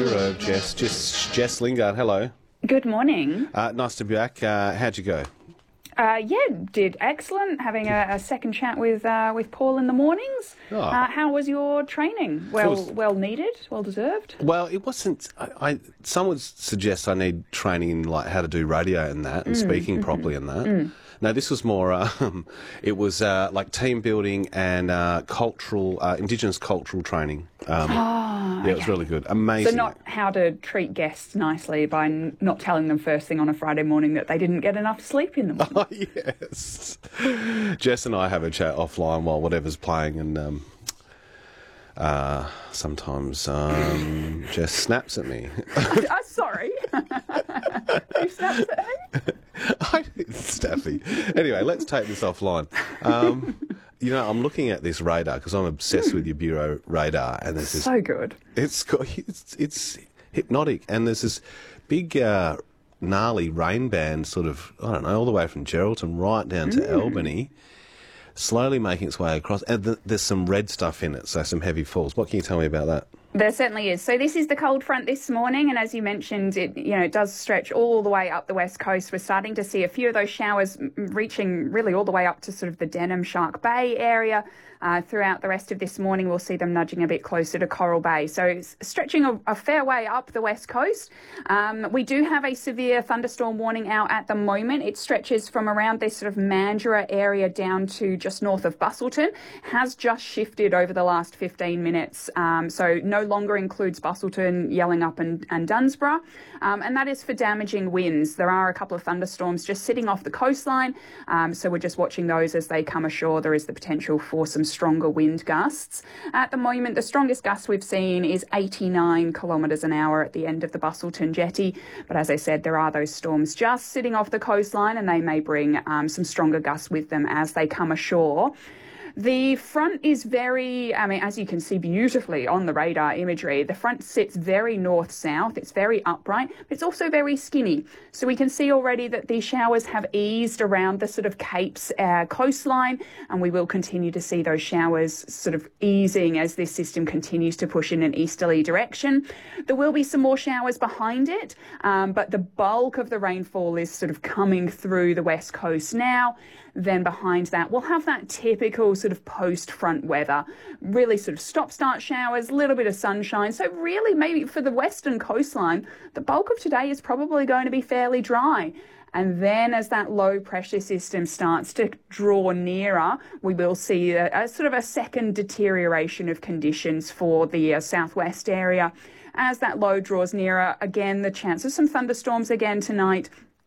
Bureau, Jess Lingard. Hello. Good morning. Nice to be back. How'd you go? Did excellent. Having a second chat with Paul in the mornings. Oh. How was your training? Well needed, well deserved. Well, it wasn't. Some would suggest I need training in like how to do radio and that, and speaking properly and that. No, this was more. It was like team building and cultural, Indigenous cultural training. Yeah, it was really good. Amazing. So not how to treat guests nicely by not telling them first thing on a Friday morning that they didn't get enough sleep in the morning. Oh, yes. Jess and I have a chat offline while whatever's playing, and sometimes Jess snaps at me. Sorry. Who snaps at me? Staffy. Anyway, let's take this offline. You know, I'm looking at this radar because I'm obsessed with your Bureau radar, and there's this. So good. It's hypnotic, and there's this big gnarly rain band, sort of, I don't know, all the way from Geraldton right down to Albany, slowly making its way across. And there's some red stuff in it, so some heavy falls. What can you tell me about that? There certainly is. So this is the cold front this morning, and as you mentioned, it does stretch all the way up the west coast. We're starting to see a few of those showers reaching really all the way up to sort of the Denham Shark Bay area. Throughout the rest of this morning, we'll see them nudging a bit closer to Coral Bay. So it's stretching a fair way up the west coast. We do have a severe thunderstorm warning out at the moment. It stretches from around this sort of Mandurah area down to just north of Busselton. Has just shifted over the last 15 minutes. So no longer includes Busselton, Yellingup and Dunsborough. And that is for damaging winds. There are a couple of thunderstorms just sitting off the coastline. So we're just watching those as they come ashore. There is the potential for some stronger wind gusts. At the moment, the strongest gust we've seen is 89 kilometres an hour at the end of the Busselton jetty. But as I said, there are those storms just sitting off the coastline, and they may bring some stronger gusts with them as they come ashore. The front is very, as you can see beautifully on the radar imagery, the front sits very north-south. It's very upright, but it's also very skinny. So we can see already that these showers have eased around the sort of Capes coastline, and we will continue to see those showers sort of easing as this system continues to push in an easterly direction. There will be some more showers behind it, but the bulk of the rainfall is sort of coming through the west coast now. Then behind that, we'll have that typical sort of post-front weather, really sort of stop-start showers, a little bit of sunshine. So really, maybe for the western coastline, the bulk of today is probably going to be fairly dry. And then as that low pressure system starts to draw nearer, we will see a sort of a second deterioration of conditions for the southwest area. As that low draws nearer, again, the chance of some thunderstorms again tonight.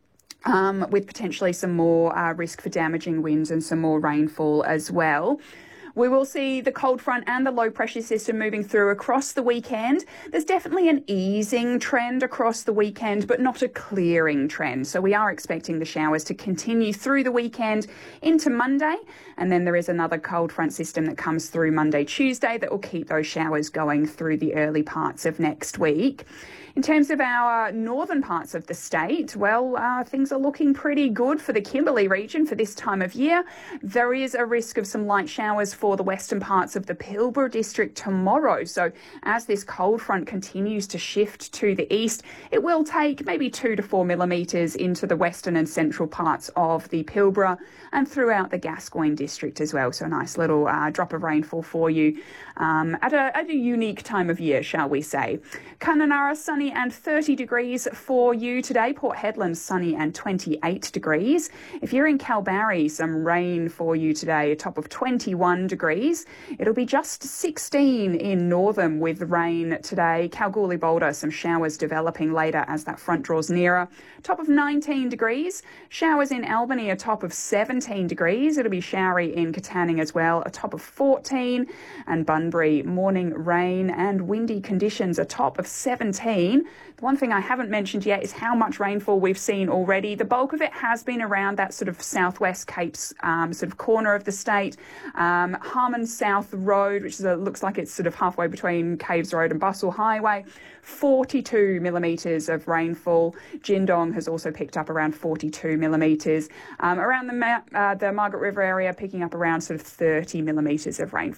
With potentially some more risk for damaging winds and some more rainfall as well. We will see the cold front and the low pressure system moving through across the weekend. There's definitely an easing trend across the weekend, but not a clearing trend. So we are expecting the showers to continue through the weekend into Monday. And then there is another cold front system that comes through Monday, Tuesday that will keep those showers going through the early parts of next week. In terms of our northern parts of the state, well, things are looking pretty good for the Kimberley region for this time of year. There is a risk of some light showers for the western parts of the Pilbara district tomorrow. So as this cold front continues to shift to the east, it will take maybe 2 to 4 millimetres into the western and central parts of the Pilbara and throughout the Gascoyne district as well. So a nice little drop of rainfall for you at a unique time of year, shall we say. Kununurra, sunny and 30 degrees for you today. Port Hedland, sunny and 28 degrees. If you're in Kalbarri, some rain for you today, a top of 21 degrees. It'll be just 16 in Northam with rain today. Kalgoorlie Boulder, some showers developing later as that front draws nearer. Top of 19 degrees. Showers in Albany, a top of 17 degrees. It'll be showery in Katanning as well, a top of 14. And Bunbury, morning rain and windy conditions, a top of 17. The one thing I haven't mentioned yet is how much rainfall we've seen already. The bulk of it has been around that sort of southwest Capes sort of corner of the state. Harmon South Road, which looks like it's sort of halfway between Caves Road and Bustle Highway, 42 millimetres of rainfall. Jindong has also picked up around 42 millimetres. Around the Margaret River area, picking up around sort of 30 millimetres of rainfall.